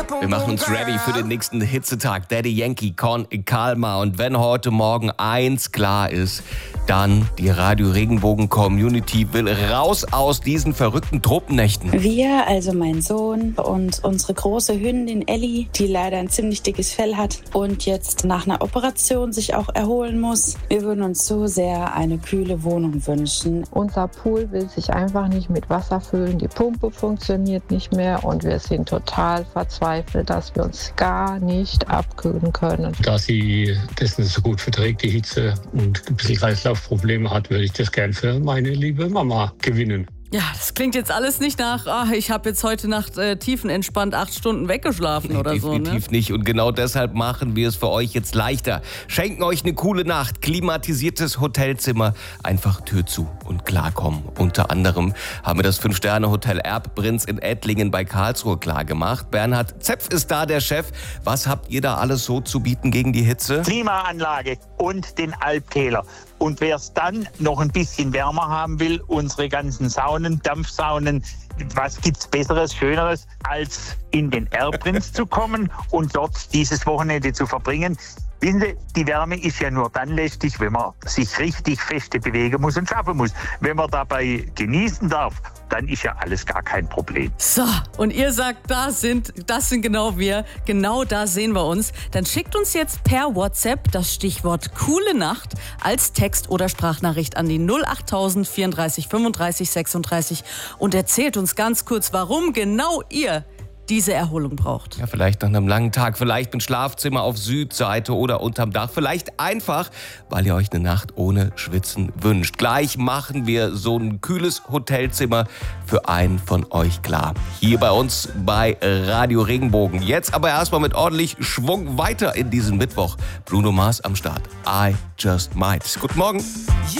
Wir machen uns ready für den nächsten Hitzetag. Daddy Yankee, Calma. Und wenn heute Morgen eins klar ist, dann die Radio Regenbogen Community will raus aus diesen verrückten Tropennächten. Wir, also mein Sohn und unsere große Hündin Ellie, die leider ein ziemlich dickes Fell hat und jetzt nach einer Operation sich auch erholen muss. Wir würden uns so sehr eine kühle Wohnung wünschen. Unser Pool will sich einfach nicht mit Wasser füllen. Die Pumpe funktioniert nicht mehr und wir sind total verzweifelt, dass wir uns gar nicht abkühlen können. Da sie das nicht so gut verträgt, die Hitze, und ein bisschen Kreislaufprobleme hat, würde ich das gern für meine liebe Mama gewinnen. Ja, das klingt jetzt alles nicht nach, ich habe jetzt heute Nacht tiefenentspannt 8 Stunden weggeschlafen oder so. Definitiv nicht. Und genau deshalb machen wir es für euch jetzt leichter. Schenken euch eine coole Nacht, klimatisiertes Hotelzimmer, einfach Tür zu und klarkommen. Unter anderem haben wir das 5-Sterne-Hotel Erbprinz in Ettlingen bei Karlsruhe klargemacht. Bernhard Zepf ist da, der Chef. Was habt ihr da alles so zu bieten gegen die Hitze? Klimaanlage und den Alpkeller. Und wer es dann noch ein bisschen wärmer haben will, unsere ganzen Saunen, Dampfsaunen, was gibt's Besseres, Schöneres, als in den Erbprinz zu kommen und dort dieses Wochenende zu verbringen? Wissen Sie, die Wärme ist ja nur dann lästig, wenn man sich richtig feste bewegen muss und schaffen muss. Wenn man dabei genießen darf, dann ist ja alles gar kein Problem. So, und ihr sagt, das sind genau wir. Genau da sehen wir uns. Dann schickt uns jetzt per WhatsApp das Stichwort Coole Nacht als Text oder Sprachnachricht an die 08000 34 35 36 und erzählt uns ganz kurz, warum genau ihr diese Erholung braucht. Ja, vielleicht nach einem langen Tag, vielleicht ein Schlafzimmer auf Südseite oder unterm Dach, vielleicht einfach, weil ihr euch eine Nacht ohne Schwitzen wünscht. Gleich machen wir so ein kühles Hotelzimmer für einen von euch klar. Hier bei uns bei Radio Regenbogen. Jetzt aber erstmal mit ordentlich Schwung weiter in diesen Mittwoch. Bruno Mars am Start. I Just Might. Guten Morgen.